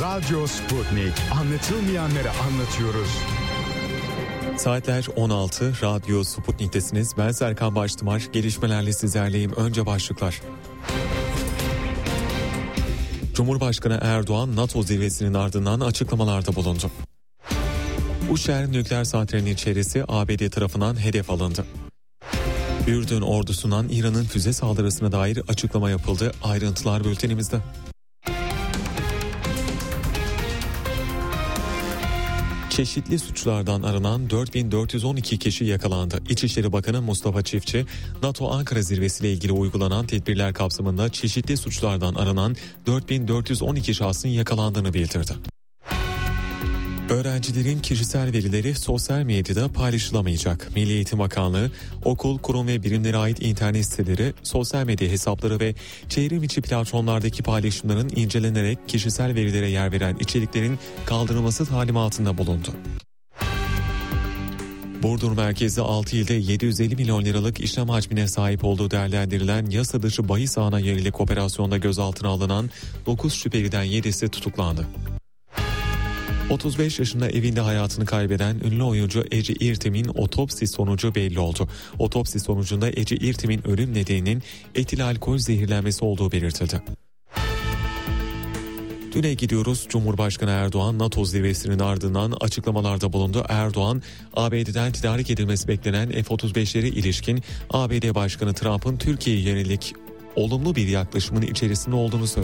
Radyo Sputnik. Anlatılmayanları anlatıyoruz. Saatler 16, Radyo Sputnik'tesiniz. Ben Serkan Baştımar. Gelişmelerle sizlerleyim. Önce başlıklar. Cumhurbaşkanı Erdoğan, NATO zirvesinin ardından açıklamalarda bulundu. Uşer nükleer santralinin içerisi ABD tarafından hedef alındı. Ürdün ordusundan İran'ın füze saldırısına dair açıklama yapıldı. Ayrıntılar bültenimizde. Çeşitli suçlardan aranan 4412 kişi yakalandı. İçişleri Bakanı Mustafa Çiftçi, NATO Ankara zirvesiyle ilgili uygulanan tedbirler kapsamında çeşitli suçlardan aranan 4412 şahsın yakalandığını bildirdi. Öğrencilerin kişisel verileri sosyal medyada paylaşılamayacak. Milli Eğitim Bakanlığı, okul, kurum ve birimlere ait internet siteleri, sosyal medya hesapları ve çevrim içi platformlardaki paylaşımların incelenerek kişisel verilere yer veren içeriklerin kaldırılması talimatında bulundu. Burdur merkezli 6 ilde 750 milyon liralık işlem hacmine sahip olduğu değerlendirilen yasa dışı bahis ağına yönelik operasyonda gözaltına alınan 9 şüpheliden 7'si tutuklandı. 35 yaşında evinde hayatını kaybeden ünlü oyuncu Ece İrtem'in otopsi sonucu belli oldu. Otopsi sonucunda Ece İrtem'in ölüm nedeninin etil alkol zehirlenmesi olduğu belirtildi. Düne gidiyoruz. Cumhurbaşkanı Erdoğan NATO zirvesinin ardından açıklamalarda bulundu. Erdoğan, ABD'den tedarik edilmesi beklenen F-35'lere ilişkin ABD Başkanı Trump'ın Türkiye'ye yönelik olumlu bir yaklaşımın içerisinde olduğunu söyledi.